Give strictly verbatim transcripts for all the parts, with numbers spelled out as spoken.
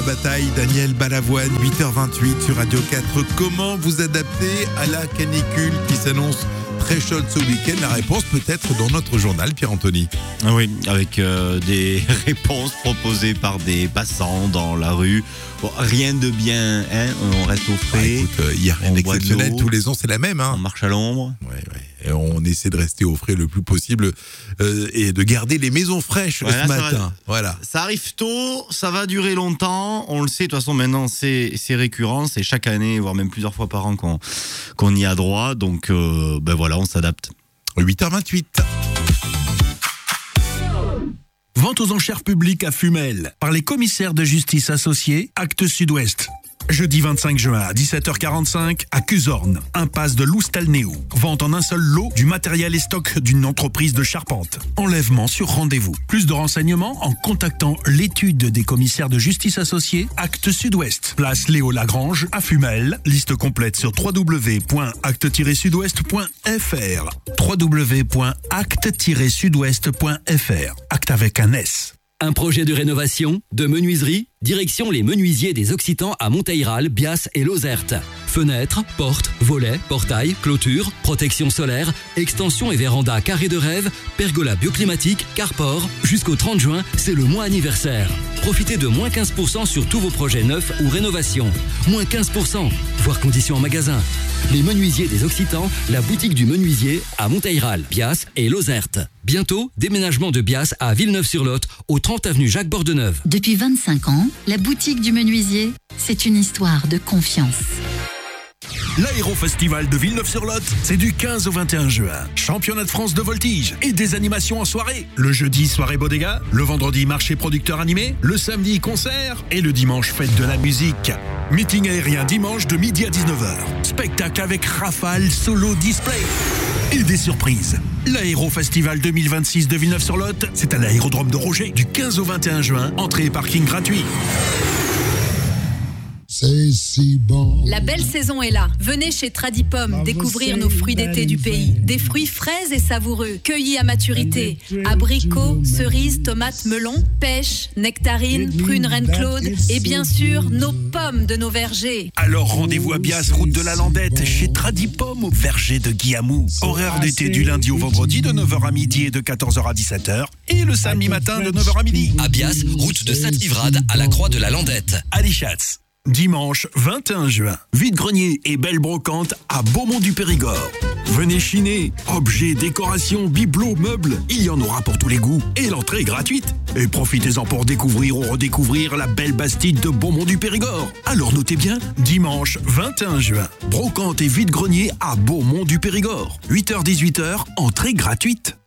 bataille, Daniel Balavoine, huit heures vingt-huit sur Radio quatre. Comment vous adapter à la canicule qui s'annonce très chaude ce week-end? La réponse peut-être dans notre journal, Pierre-Anthony. Oui, avec euh, des réponses proposées par des passants dans la rue. Bon, rien de bien, hein, on reste au frais. Bah, écoute, il n'y a rien d'exceptionnel, tous les ans c'est la même. Hein. On marche à l'ombre. Ouais, ouais. Et on essaie de rester au frais le plus possible euh, et de garder les maisons fraîches voilà, ce matin. Va, voilà. Ça arrive tôt, ça va durer longtemps. On le sait, de toute façon maintenant c'est, c'est récurrent, c'est chaque année, voire même plusieurs fois par an qu'on, qu'on y a droit. Donc euh, ben voilà, on s'adapte. huit heures vingt-huit. Vente aux enchères publiques à Fumel par les commissaires de justice associés Actes Sud-Ouest. Jeudi vingt-cinq juin à dix-sept heures quarante-cinq à Cuzorn, impasse de Loustalnéo. Vente en un seul lot du matériel et stock d'une entreprise de charpente. Enlèvement sur rendez-vous. Plus de renseignements en contactant l'étude des commissaires de justice associés Actes Sud-Ouest. Place Léo Lagrange à Fumel. Liste complète sur w w w point acte tiret sud-ouest point f r. w w w point acte tiret sud-ouest point f r. Acte avec un S. Un projet de rénovation, de menuiserie, direction les menuisiers des Occitans à Monteïral, Bias et Lozerte. Fenêtres, portes, volets, portails, clôtures, protection solaire, extension et véranda carré de rêve, pergola bioclimatique, carport. Jusqu'au trente juin, c'est le mois anniversaire. Profitez de moins quinze pour cent sur tous vos projets neufs ou rénovations. Moins quinze pour cent, voire conditions en magasin. Les menuisiers des Occitans, la boutique du menuisier à Monteïral, Bias et Lozerte. Bientôt, déménagement de Bias à Villeneuve-sur-Lot, au trente avenue Jacques Bordeneuve. Depuis vingt-cinq ans, la boutique du menuisier, c'est une histoire de confiance. L'Aérofestival de Villeneuve-sur-Lot, c'est du quinze au vingt et un juin. Championnat de France de voltige et des animations en soirée. Le jeudi, soirée bodega. Le vendredi, marché producteur animé. Le samedi, concert. Et le dimanche, fête de la musique. Meeting aérien dimanche de midi à dix-neuf heures. Spectacle avec Rafale Solo Display. Et des surprises. L'Aérofestival deux mille vingt-six de Villeneuve-sur-Lot, c'est à l'aérodrome de Roger du quinze au vingt et un juin. Entrée et parking gratuit. C'est si bon. La belle saison est là. Venez chez Tradipom découvrir nos fruits d'été du pays. Des fruits frais et savoureux, cueillis à maturité. Abricots, cerises, tomates, melons, pêches, nectarines, prunes Reine-Claude et bien sûr nos pommes de nos vergers. Alors rendez-vous à Bias, route de la Landette, chez Tradipom au verger de Guillamou. Horaire d'été du lundi au vendredi de neuf heures à midi et de quatorze heures à dix-sept heures. Et le samedi matin de neuf heures à midi. À Bias, route de Sainte-Livrade à la Croix de la Landette. Alichatz. Dimanche vingt et un juin, vide-grenier et belle brocante à Beaumont-du-Périgord. Venez chiner, objets, décorations, bibelots, meubles, il y en aura pour tous les goûts et l'entrée est gratuite. Et profitez-en pour découvrir ou redécouvrir la belle Bastide de Beaumont-du-Périgord. Alors notez bien, dimanche vingt et un juin, brocante et vide-grenier à Beaumont-du-Périgord. huit heures dix-huit heures, entrée gratuite.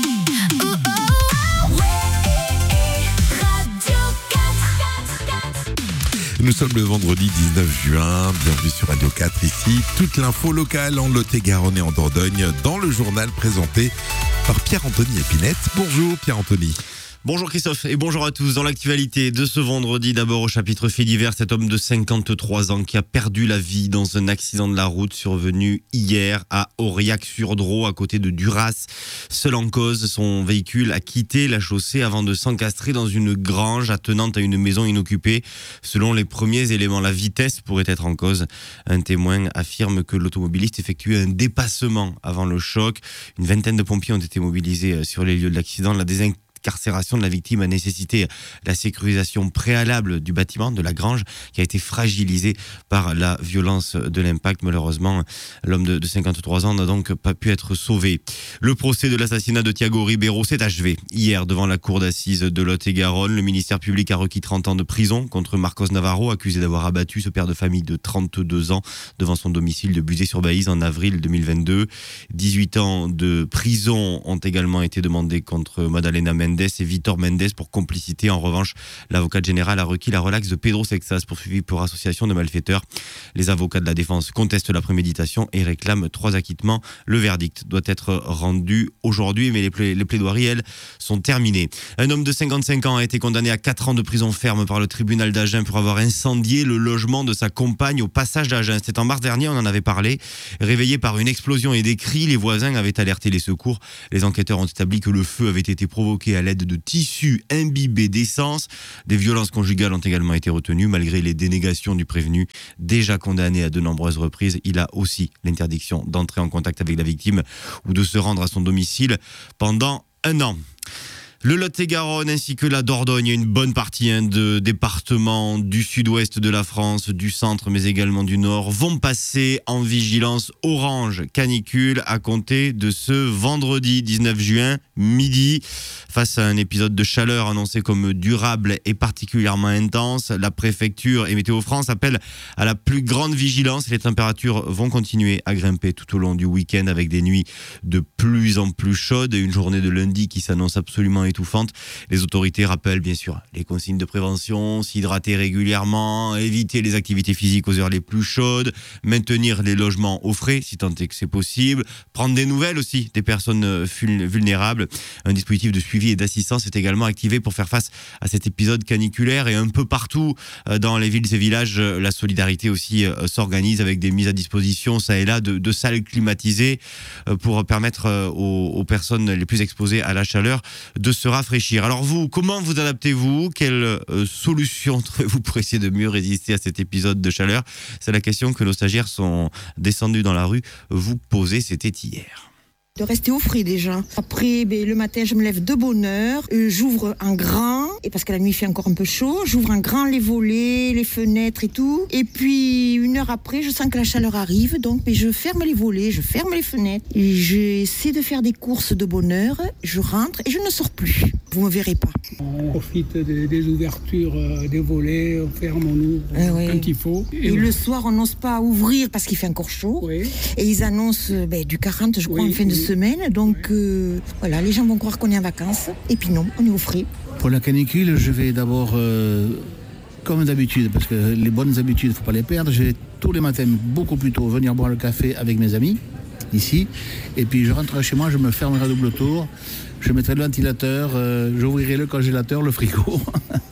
Nous sommes le vendredi dix-neuf juin, bienvenue sur Radio quatre, ici toute l'info locale en Lot-et-Garonne et en Dordogne dans le journal présenté par Pierre-Anthony Épinette. Bonjour Pierre-Anthony. Bonjour Christophe et bonjour à tous. Dans l'actualité de ce vendredi, d'abord au chapitre fait divers, cet homme de cinquante-trois ans qui a perdu la vie dans un accident de la route survenu hier à Aurillac-sur-Dros à côté de Duras. Seul en cause, son véhicule a quitté la chaussée avant de s'encastrer dans une grange attenante à une maison inoccupée. Selon les premiers éléments, la vitesse pourrait être en cause. Un témoin affirme que l'automobiliste effectuait un dépassement avant le choc. Une vingtaine de pompiers ont été mobilisés sur les lieux de l'accident. La désincarcération L'incarcération de la victime a nécessité la sécurisation préalable du bâtiment, de la grange, qui a été fragilisée par la violence de l'impact. Malheureusement, l'homme de cinquante-trois ans n'a donc pas pu être sauvé. Le procès de l'assassinat de Thiago Ribeiro s'est achevé hier devant la cour d'assises de Lot-et-Garonne. Le ministère public a requis trente ans de prison contre Marcos Navarro, accusé d'avoir abattu ce père de famille de trente-deux ans devant son domicile de Buzet-sur-Baïse en avril deux mille vingt-deux. dix-huit ans de prison ont également été demandés contre Madalena Mendes et Vitor Mendes pour complicité. En revanche, l'avocat général a requis la relaxe de Pedro Sexas, poursuivi pour association de malfaiteurs. Les avocats de la défense contestent la préméditation et réclament trois acquittements. Le verdict doit être rendu aujourd'hui, mais les, pla- les plaidoiries, elles, sont terminées. Un homme de cinquante-cinq ans a été condamné à quatre ans de prison ferme par le tribunal d'Agen pour avoir incendié le logement de sa compagne au passage d'Agen. C'était en mars dernier, on en avait parlé. Réveillés par une explosion et des cris, les voisins avaient alerté les secours. Les enquêteurs ont établi que le feu avait été provoqué à à l'aide de tissus imbibés d'essence. Des violences conjugales ont également été retenues malgré les dénégations du prévenu. Déjà condamné à de nombreuses reprises, il a aussi l'interdiction d'entrer en contact avec la victime ou de se rendre à son domicile pendant un an. Le Lot-et-Garonne ainsi que la Dordogne et une bonne partie hein, de départements du sud-ouest de la France, du centre mais également du nord vont passer en vigilance orange canicule à compter de ce vendredi dix-neuf juin midi. Face à un épisode de chaleur annoncé comme durable et particulièrement intense, la préfecture et Météo France appellent à la plus grande vigilance. Les températures vont continuer à grimper tout au long du week-end avec des nuits de plus en plus chaudes et une journée de lundi qui s'annonce absolument étouffante. Les autorités rappellent bien sûr les consignes de prévention, s'hydrater régulièrement, éviter les activités physiques aux heures les plus chaudes, maintenir les logements au frais si tant est que c'est possible, prendre des nouvelles aussi des personnes vulnérables. Un dispositif de suivi et d'assistance est également activé pour faire face à cet épisode caniculaire et un peu partout dans les villes et villages, la solidarité aussi s'organise avec des mises à disposition ça et là de, de salles climatisées pour permettre aux, aux personnes les plus exposées à la chaleur de se rafraîchir. Alors vous, comment vous adaptez-vous ? Quelle euh, solution trouvez-vous pour essayer de mieux résister à cet épisode de chaleur ? C'est la question que nos stagiaires sont descendus dans la rue vous poser, c'était hier. De rester au frais déjà. Après, ben, le matin, je me lève de bonne heure, euh, j'ouvre un grand, et parce que la nuit il fait encore un peu chaud, j'ouvre un grand les volets, les fenêtres et tout. Et puis, une heure après, je sens que la chaleur arrive, donc ben, je ferme les volets, je ferme les fenêtres, et j'essaie de faire des courses de bonne heure, je rentre et je ne sors plus. Vous me verrez pas. On profite des, des ouvertures euh, des volets, on ferme, on ouvre euh, oui. quand il faut. Et, et le soir, on n'ose pas ouvrir parce qu'il fait encore chaud. Oui. Et ils annoncent ben, du quarante, je crois, oui, en fin de oui. semaine. Donc euh, voilà, les gens vont croire qu'on est en vacances. Et puis non, on est au frais. Pour la canicule, je vais d'abord, euh, comme d'habitude, parce que les bonnes habitudes, il ne faut pas les perdre. Je vais tous les matins, beaucoup plus tôt, venir boire le café avec mes amis, ici. Et puis je rentrerai chez moi, je me fermerai à double tour. Je mettrai le ventilateur, euh, j'ouvrirai le congélateur, le frigo.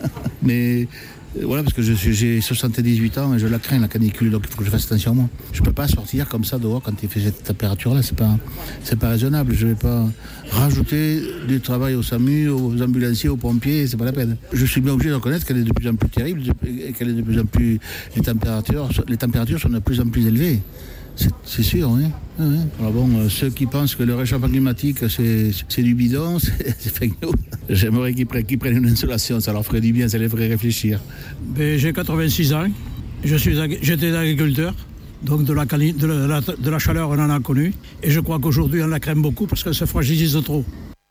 Mais euh, voilà, parce que je suis, j'ai soixante-dix-huit ans et je la crains, la canicule, donc il faut que je fasse attention à moi. Je ne peux pas sortir comme ça dehors quand il fait cette température-là, c'est pas, c'est pas raisonnable. Je ne vais pas rajouter du travail au SAMU, aux ambulanciers, aux pompiers, c'est pas la peine. Je suis bien obligé de reconnaître qu'elle est de plus en plus terrible et qu'elle est de plus en plus. Les températures, les températures sont de plus en plus élevées. C'est, c'est sûr, oui. oui. Alors bon, euh, ceux qui pensent que le réchauffement climatique, c'est, c'est du bidon, c'est, c'est fake news. J'aimerais qu'ils prennent, qu'ils prennent une insolation, ça leur ferait du bien, ça les ferait réfléchir. Ben, j'ai quatre-vingt-six ans, je suis, j'étais agriculteur, donc de la, de, la, de la chaleur on en a connu. Et je crois qu'aujourd'hui on la craint beaucoup parce qu'elle se fragilise trop.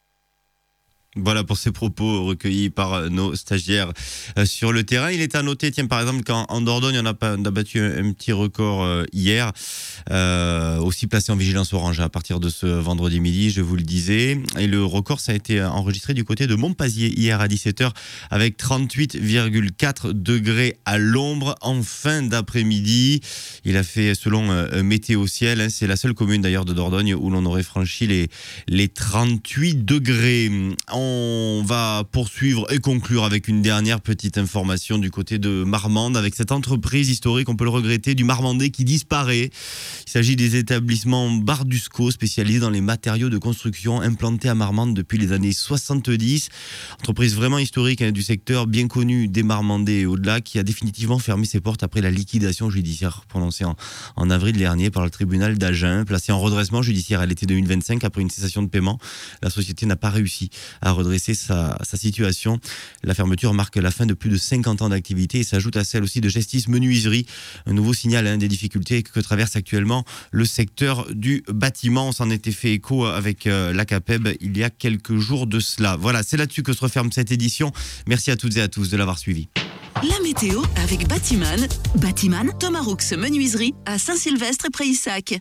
Voilà pour ces propos recueillis par nos stagiaires sur le terrain. Il est à noter, tiens, par exemple, qu'en Dordogne, on a, on a battu un petit record hier, euh, aussi placé en vigilance orange à partir de ce vendredi midi, je vous le disais. Et le record, ça a été enregistré du côté de Montpazier hier à dix-sept heures avec trente-huit virgule quatre degrés à l'ombre en fin d'après-midi. Il a fait, selon euh, Météo Ciel, hein, c'est la seule commune d'ailleurs de Dordogne où l'on aurait franchi les, les trente-huit degrés. On va poursuivre et conclure avec une dernière petite information du côté de Marmande avec cette entreprise historique, on peut le regretter, du Marmandais qui disparaît. Il s'agit des établissements Bardusco spécialisés dans les matériaux de construction implantés à Marmande depuis les années soixante-dix. Entreprise vraiment historique hein, du secteur, bien connue des Marmandais et au-delà, qui a définitivement fermé ses portes après la liquidation judiciaire prononcée en, en avril dernier par le tribunal d'Agen. Placée en redressement judiciaire à l'été deux mille vingt-cinq après une cessation de paiement, la société n'a pas réussi à redresser sa, sa situation. La fermeture marque la fin de plus de cinquante ans d'activité et s'ajoute à celle aussi de Gestis Menuiserie, un nouveau signal hein, des difficultés que traverse actuellement le secteur du bâtiment. On s'en était fait écho avec euh, l'A C A P E B il y a quelques jours de cela. Voilà, c'est là-dessus que se referme cette édition. Merci à toutes et à tous de l'avoir suivi. La météo avec Batiman. Batiman, Thomas Roux Menuiserie à Saint-Sylvestre et Prayssac.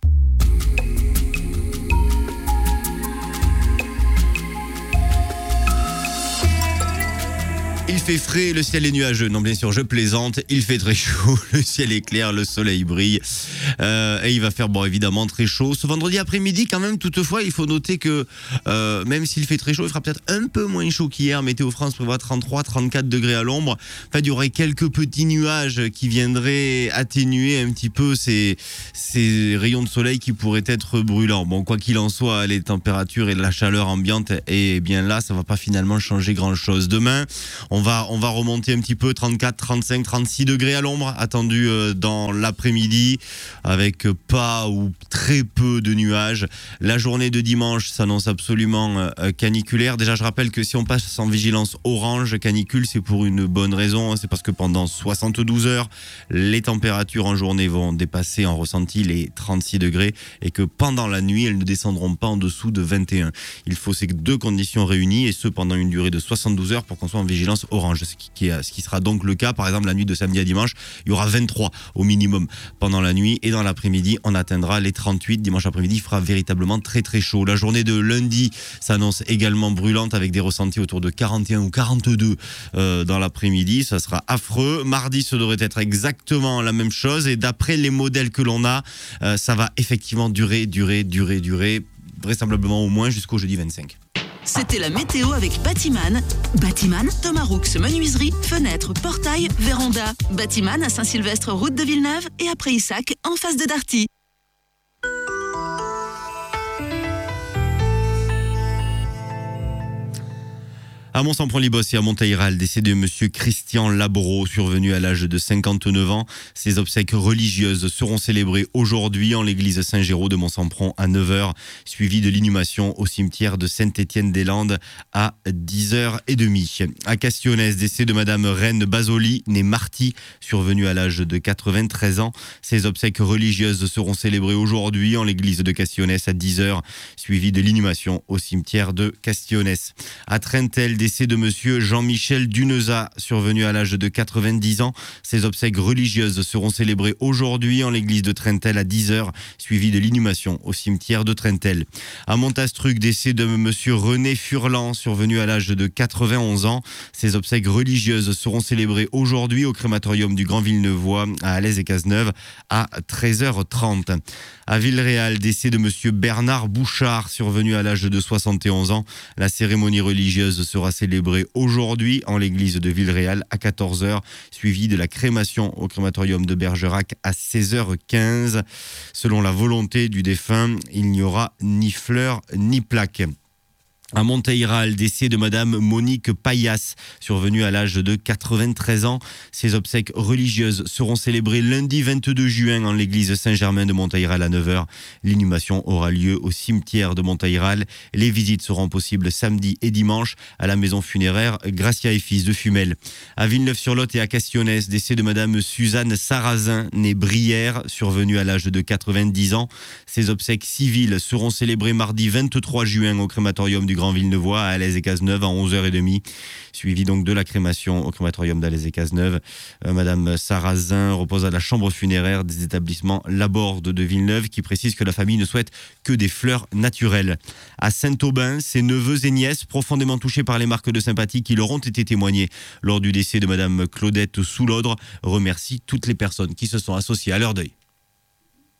Il fait frais, le ciel est nuageux. Non, bien sûr, je plaisante. Il fait très chaud, le ciel est clair, le soleil brille. Euh, et il va faire, bon, évidemment, très chaud. Ce vendredi après-midi, quand même, toutefois, il faut noter que euh, même s'il fait très chaud, il fera peut-être un peu moins chaud qu'hier. Météo France prévoit trente-trois à trente-quatre degrés à l'ombre. En fait, il y aurait quelques petits nuages qui viendraient atténuer un petit peu ces, ces rayons de soleil qui pourraient être brûlants. Bon, quoi qu'il en soit, les températures et la chaleur ambiante, et bien là, ça va pas finalement changer grand-chose. Demain, on va, on va remonter un petit peu, trente-quatre, trente-cinq, trente-six degrés à l'ombre, attendu dans l'après-midi, avec pas ou très peu de nuages. La journée de dimanche s'annonce absolument caniculaire. Déjà, je rappelle que si on passe en vigilance orange, canicule, c'est pour une bonne raison. C'est parce que pendant soixante-douze heures, les températures en journée vont dépasser en ressenti les trente-six degrés et que pendant la nuit, elles ne descendront pas en dessous de vingt et un. Il faut ces deux conditions réunies et ce pendant une durée de soixante-douze heures pour qu'on soit en vigilance orange, ce qui, qui, ce qui sera donc le cas. Par exemple, la nuit de samedi à dimanche, il y aura vingt-trois au minimum pendant la nuit et dans l'après-midi, on atteindra les trente-huit. Dimanche après-midi, il fera véritablement très très chaud. La journée de lundi s'annonce également brûlante avec des ressentis autour de quarante et un ou quarante-deux euh, dans l'après-midi. Ça sera affreux. Mardi, ce devrait être exactement la même chose et d'après les modèles que l'on a, euh, ça va effectivement durer, durer, durer, durer, vraisemblablement au moins jusqu'au jeudi vingt-cinq. C'était la météo avec Batiman. Batiman, Thomas Roux, menuiserie, fenêtres, portail, véranda. Batiman à Saint-Sylvestre, route de Villeneuve et après Issac, en face de Darty. À Mont-Saint-Pront-Libos et à Monteiro, décès de monsieur Christian Labro, survenu à l'âge de cinquante-neuf ans. Ses obsèques religieuses seront célébrées aujourd'hui en l'église Saint-Géraud de Mont-Saint-Pront à neuf heures, suivi de l'inhumation au cimetière de Saint-Étienne-des-Landes à dix heures trente. À Castillonnès, décès de madame Reine Basoli, née Marty, survenue à l'âge de quatre-vingt-treize ans. Ses obsèques religieuses seront célébrées aujourd'hui en l'église de Castillonnès à dix heures, suivi de l'inhumation au cimetière de Castillonnès. À Trentel, décès de monsieur Jean-Michel Duneza, survenu à l'âge de quatre-vingt-dix ans. Ses obsèques religieuses seront célébrées aujourd'hui en l'église de Trentel à dix heures, suivi de l'inhumation au cimetière de Trentel. À Montastruc, décès de monsieur René Furlan, survenu à l'âge de quatre-vingt-onze ans. Ses obsèques religieuses seront célébrées aujourd'hui au crématorium du Grand Villeneuvois à Alès-et-Cazeneuve à treize heures trente. À Villeréal, décès de monsieur Bernard Bouchard, survenu à l'âge de soixante et onze ans. La cérémonie religieuse sera célébrée aujourd'hui en l'église de Villeréal à quatorze heures, suivi de la crémation au crématorium de Bergerac à seize heures quinze. Selon la volonté du défunt, il n'y aura ni fleurs ni plaques. À Monteiro, décès de madame Monique Payas, survenue à l'âge de quatre-vingt-treize ans. Ses obsèques religieuses seront célébrées lundi vingt-deux juin en l'église Saint-Germain de Monteiro à neuf heures. L'inhumation aura lieu au cimetière de Monteiro. Les visites seront possibles samedi et dimanche à la maison funéraire Gracia et Fils de Fumel. À Villeneuve-sur-Lot et à Castillonnès, décès de madame Suzanne Sarrazin, née Brière, survenue à l'âge de quatre-vingt-dix ans. Ses obsèques civiles seront célébrées mardi vingt-trois juin au crématorium du Grand Villeneuvois à Alès-et-Cazeneuve à onze heures trente, suivi donc de la crémation au crématorium d'Alès-et-Cazeneuve. Euh, Madame Sarrazin repose à la chambre funéraire des établissements Laborde de Villeneuve, qui précise que la famille ne souhaite que des fleurs naturelles. À Saint-Aubin, ses neveux et nièces, profondément touchés par les marques de sympathie qui leur ont été témoignées lors du décès de Madame Claudette Soulodre, remercient toutes les personnes qui se sont associées à leur deuil.